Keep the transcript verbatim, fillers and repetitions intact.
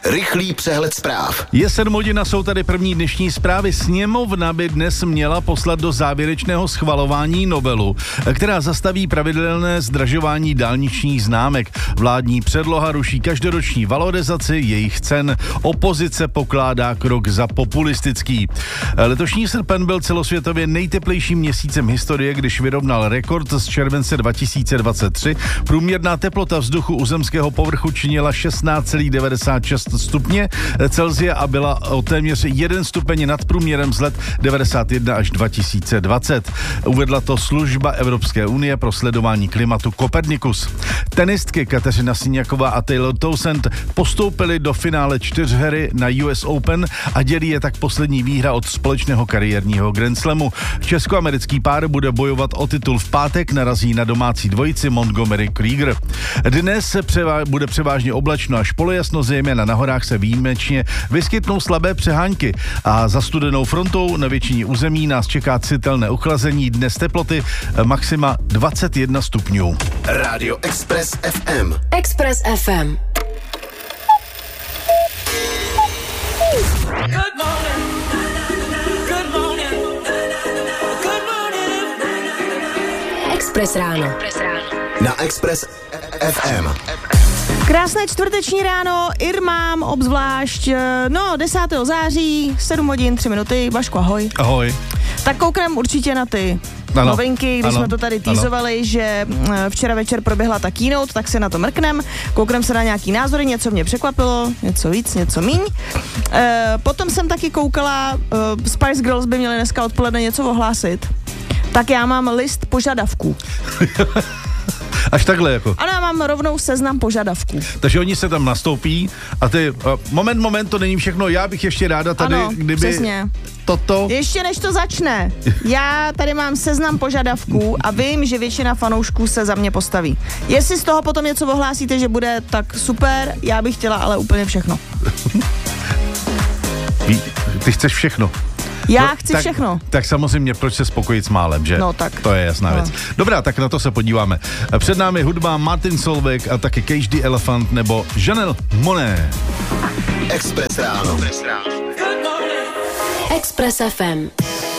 Rychlý přehled zpráv. Je sedm hodin a jsou tady první dnešní zprávy. Sněmovna by dnes měla poslat do závěrečného schvalování novelu, která zastaví pravidelné zdražování dálničních známek. Vládní předloha ruší každoroční valorizaci jejich cen. Opozice pokládá krok za populistický. Letošní srpen byl celosvětově nejteplejším měsícem historie, když vyrovnal rekord z července dva tisíce dvacet tři. Průměrná teplota vzduchu u zemského povrchu činila šestnáct celá devadesát šest stupně Celsia a byla o téměř jeden stupeň nad průměrem z let devadesát jedna až dva tisíce dvacet. Uvedla to služba Evropské unie pro sledování klimatu Copernicus. Tenistky Kateřina Siniaková a Taylor Townsend postoupily do finále čtyřhry na U S Open a dělí je tak poslední výhra od společného kariérního Grand Slamu. Českoamerický pár bude bojovat o titul v pátek, narazí na domácí dvojici Montgomery Krieger. Dnes se převá- bude převážně oblačno až polojasno, zejména na horách se výjimečně vyskytnou slabé přehánky a za studenou frontou na většině území nás čeká citelné ochlazení, dnes teploty maxima dvacet jedna stupňů. Rádio Express F M. Express F M. Good morning. Good morning. Good morning. Express ráno. Na Express F M. Krásné čtvrteční ráno, Irmám obzvlášť, no desátého září, sedm hodin, tři minuty, Vašku, ahoj. Ahoj. Tak kouknem určitě na ty ano, novinky, když ano, jsme to tady teasovali, že včera večer proběhla ta keynote, tak si na to mrknem, kouknem se na nějaký názory, něco mě překvapilo, něco víc, něco míň. E, potom jsem taky koukala, uh, Spice Girls by měly dneska odpoledne něco ohlásit, tak já mám list požadavků. Až takhle jako. Ano, já mám rovnou seznam požadavků. Takže oni se tam nastoupí a ty, uh, moment, moment, to není všechno, já bych ještě ráda tady, ano, kdyby přesně. toto... Ještě než to začne, já tady mám seznam požadavků a vím, že většina fanoušků se za mě postaví. Jestli z toho potom něco ohlásíte, že bude, tak super, já bych chtěla ale úplně všechno. Ví, ty chceš všechno. Já no, chci tak, všechno. Tak samozřejmě, proč se spokojit s málem, že? No tak. To je jasná no. věc. Dobrá, tak na to se podíváme. Před námi hudba Martin Solveig a taky Cage the Elephant nebo Janelle Monáe. Express ráno. Express F M.